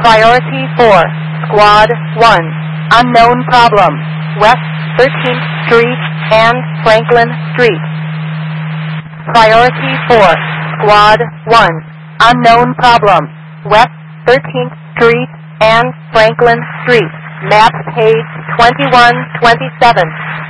Priority 4, Squad 1, unknown problem, West 13th Street and Franklin Street. Priority 4, Squad 1, unknown problem, West 13th Street and Franklin Street. Map page 2127.